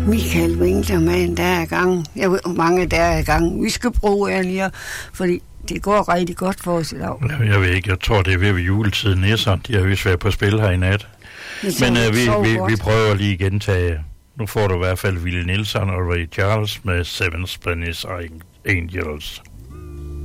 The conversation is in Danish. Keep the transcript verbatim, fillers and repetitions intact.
Michael Winkelmann, der er i gang. Jeg ved, hvor mange der er i gang. Vi skal bruge Anja, fordi det går rigtig godt for os i dag. Jeg ved ikke, jeg tror, det er ved ved juletid næsten. De har vist været på spil her i nat. Men uh, vi, vi, vi prøver lige at gentage. Nu får du i hvert fald Willie Nelson og Ray Charles med Seven Spanish Angels.